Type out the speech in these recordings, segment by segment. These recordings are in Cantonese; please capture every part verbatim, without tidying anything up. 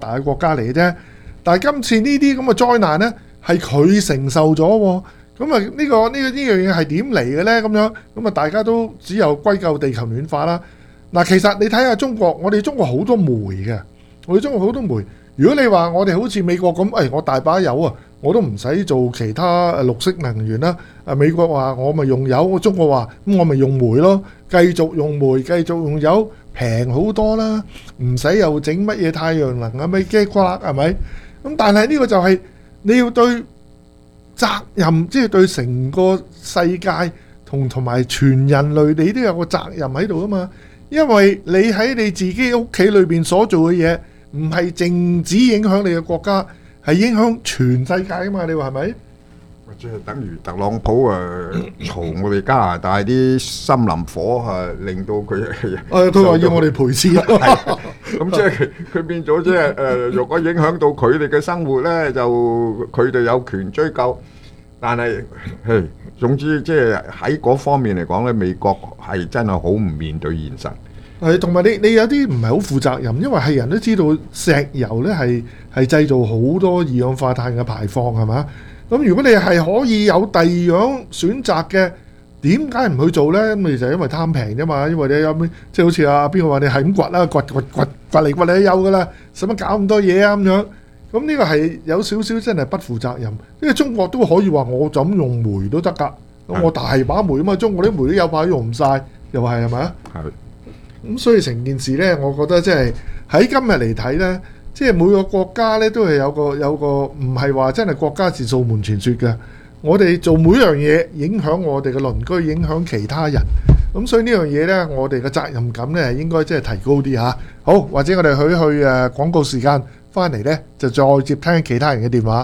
大嘅國家嚟嘅啫。但係今次呢啲咁嘅災難呢，係佢承受咗喎。咁啊呢個呢個呢樣嘢係點嚟嘅呢？咁樣咁啊大家都只有歸咎地球暖化啦。嗱，其實你睇下中國，我哋中國好多煤嘅，我哋中國好多煤。如果你話我哋好似美國咁，誒、哎、我大把油啊，我都唔使做其他綠色能源啦。啊，美國話我咪用油，我中國話咁我咪用煤咯，繼續用煤，繼續用油，平好多啦，唔使又整乜嘢太陽能啊，咪驚瓜係咪？咁但係呢個就係、是、你要對責任，即、就、係、是、對成個世界同同埋全人類，你都有個責任喺度啊嘛。因為你喺你自己屋企裏邊所做嘅嘢，唔係淨止影響你嘅國家，係影響全世界啊嘛。你話係咪？ 即係等於特朗普誒嘈我哋加拿大啲森林火係令到佢誒，佢話要我哋賠錢。 咁即係佢佢變咗即係誒，若果影響到佢哋嘅生活咧，就佢哋有權追究。但係，嘿，總之即係喺嗰方面嚟講咧，美國係真係好唔面對現實。 係，同埋你你有啲唔係好負責任，因為係人都知道石油咧係係製造好多二氧化碳嘅排放係嘛？咁如果你係可以有第二樣選擇嘅，點解唔去做咧？咁咪就係因為貪平啫嘛。因為你有咩即係好似阿邊個話你係咁掘啦，掘掘掘掘嚟掘嚟都有噶啦，使乜搞咁多嘢啊咁樣？咁呢個係有少少真係不負責任。因為中國都可以話我就咁用煤都得㗎，咁我大把煤啊嘛。中國啲煤都有排用唔晒，又係係咪啊？係。咁所以成件事咧，我覺得即係喺今日嚟睇咧。即係每個國家咧都係有個有個唔係話真係國家自掃門前雪嘅，我哋做每樣嘢影響我哋嘅鄰居，影響其他人，咁所以呢樣嘢咧，我哋嘅責任感咧應該即係提高啲嚇。好，或者我哋去去誒廣告時間翻嚟咧，就再接聽其他人嘅電話。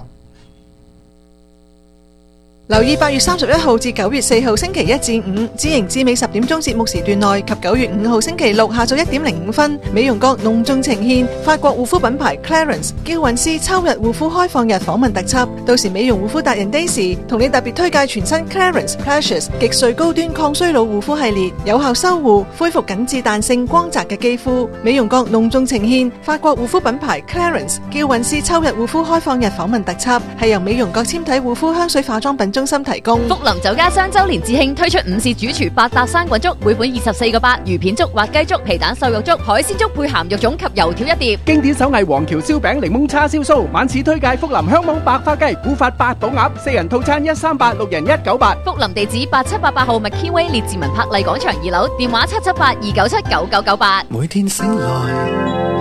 留意八月三十一號至九月四號星期一至五，知盈知美十點鐘節目時段內及九月五號星期六下晝一點零五分，美容閣隆重呈獻法國護膚品牌 Clarins 嬌韻詩秋日護膚開放日訪問特輯。到時美容護膚達人 Daisy 同你特別推介全新 Clarins Precious 極萃高端抗衰老護膚系列，有效修護恢復緊致彈性光澤嘅肌膚。美容閣隆重呈獻法國護膚品牌 Clarins 嬌韻詩秋日護膚開放日訪問特輯，係由美容閣纖體護膚香水化妝品中心提供。 福林酒家雙周年致慶推出午市主廚八搭生滾粥，每本二十四個八；魚片粥、滑雞粥、皮蛋瘦肉粥、海鮮粥配鹹肉粽及油條一碟。 經典手藝黃橋燒餅、檸檬叉燒酥，晚市推介福林香網白花雞、古法八寶鴨，四人套餐一三八，六人一九八。 福林地址八七八八號麥堅威列治文柏麗廣場二樓，電話七七八二九七九九九八。 每天醒來